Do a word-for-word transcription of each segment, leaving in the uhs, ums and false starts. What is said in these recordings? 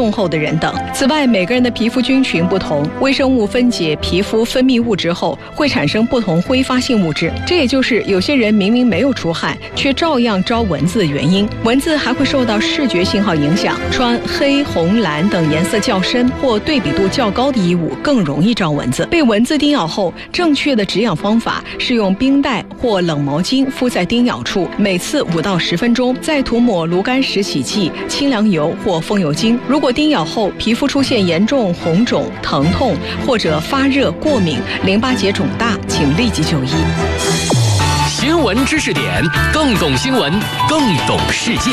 重厚的人等。此外，每个人的皮肤菌群不同，微生物分解皮肤分泌物质后会产生不同挥发性物质，这也就是有些人明明没有出汗，却照样招蚊子的原因。蚊子还会受到视觉信号影响，穿黑、红、蓝等颜色较深或对比度较高的衣物更容易招蚊子。被蚊子叮咬后，正确的止痒方法是用冰袋或冷毛巾敷在叮咬处，每次五到十分钟，再涂抹炉甘石洗剂、清凉油或风油精。如果叮咬后皮肤出现严重红肿、疼痛或者发热、过敏、淋巴结肿大，请立即就医。 新闻知识点，更懂新闻，更懂世界。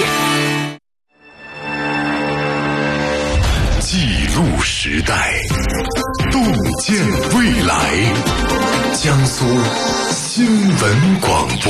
记录时代，洞见未来。江苏新闻广播。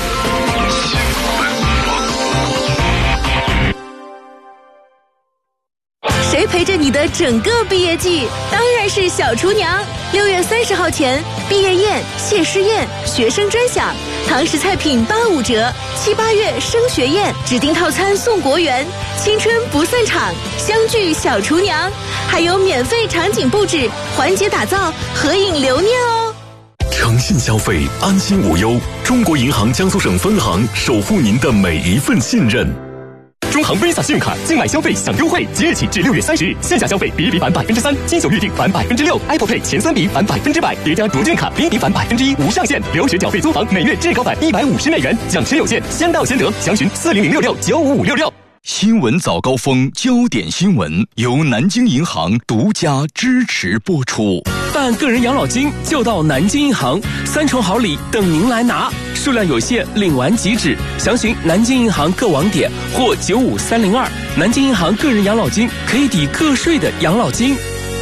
谁陪着你的整个毕业季？当然是小厨娘。六月三十号前，毕业宴、谢师宴、学生专享，堂食菜品八五折。七八月升学宴，指定套餐送国园。青春不散场，相聚小厨娘，还有免费场景布置、环节打造、合影留念哦。 诚信消费，安心无忧。中国银行江苏省分行守护您的每一份信任。 中行 Visa 信用卡境外消费享优惠，即日起至六月三十日，线下消费比一比返百分之三，金九预订返百分之六 ，Apple Pay 前三笔返百分之百，叠加卓券卡比一比返百分之一，无上限。留学缴费租房每月至高返一百五十美元，奖池有限，先到先得。详询四零零六六九五五六六。 新闻早高峰，焦点新闻由南京银行独家支持播出。 办个人养老金就到南京银行，三重好礼等您来拿，数量有限，领完即止。详询南京银行各网点或九五三零二。南京银行个人养老金可以抵个税的养老金。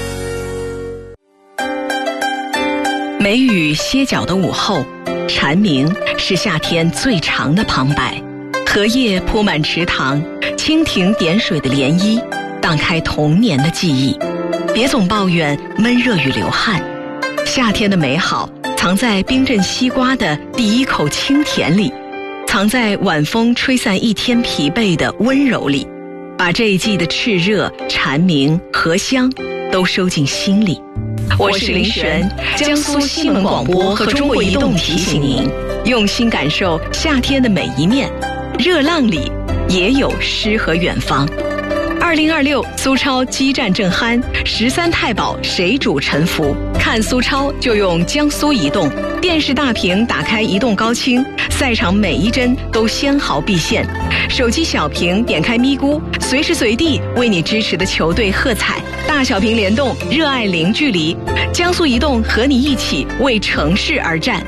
梅雨歇脚的午后，蝉鸣是夏天最长的旁白。荷叶铺满池塘，蜻蜓点水的涟漪，荡开童年的记忆。别总抱怨闷热与流汗，夏天的美好藏在冰镇西瓜的第一口清甜里，藏在晚风吹散一天疲惫的温柔里，把这一季的炽热、蝉鸣、荷香都收进心里。我是林璇，江苏新闻广播和中国移动提醒您，用心感受夏天的每一面。热浪里也有诗和远方。二零二六苏超激战正酣，十三太保谁主沉浮？看苏超就用江苏移动电视大屏，打开移动高清，赛场每一帧都纤毫毕现。手机小屏点开咪咕，随时随地为你支持的球队喝彩。大小屏联动，热爱零距离。江苏移动和你一起为城市而战。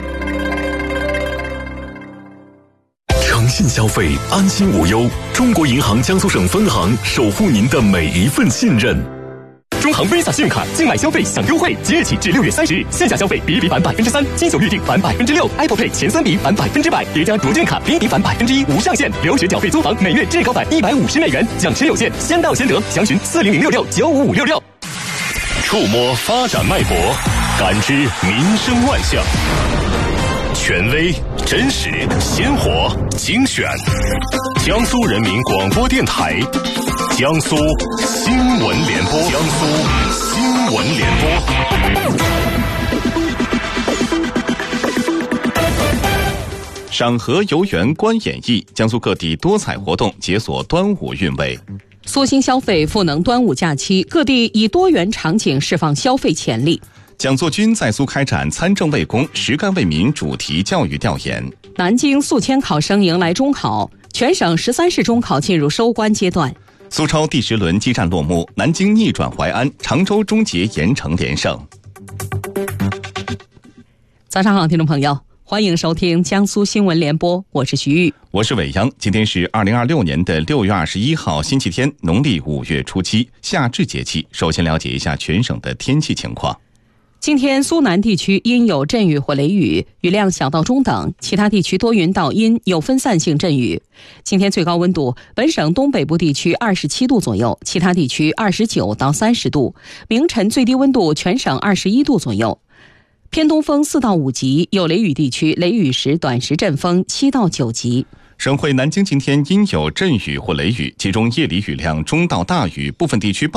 诚信消费，安心无忧。中国银行江苏省分行守护您的每一份信任。 中行 Visa 信用卡境外消费享优惠，即日起至六月三十日，线下消费比一比返百分之三，金九预订返百分之六 ，Apple Pay 前三笔返百分之百，叠加卓券卡比一比返百分之一，无上限。留学缴费租房每月至高返一百五十美元，奖池有限，先到先得。详询四零零六六九五五六六。 触摸发展脉搏，感知民生万象。权威、真实、鲜活、精选。江苏人民广播电台，江苏新闻联播，江苏新闻联播。赏荷游园观演艺，江苏各地多彩活动解锁端午韵味。 苏新消费赋能端午假期，各地以多元场景释放消费潜力。 讲座军在苏开展参政为公、实干为民主题教育调研。 南京数千考生迎来中考，全省十三市中考进入收官阶段。 苏超第十轮激战落幕，南京逆转淮安，常州终结盐城连胜。 早上好，听众朋友，欢迎收听江苏新闻联播，我是徐玉， 我是伟阳。今天是二零二六年的六月二十一号，星期天，农历五月初七，夏至节气。首先了解一下全省的天气情况。 今天苏南地区阴有阵雨或雷雨，雨量小到中等，其他地区多云到阴，有分散性阵雨。今天最高温度，本省东北部地区二十七度左右，其他地区二十九到三十度。明晨最低温度全省二十一度左右。偏东风四到五级，有雷雨地区雷雨时短时阵风七到九级。 省会南京今天阴有阵雨或雷雨，其中夜里雨量中到大雨，部分地区暴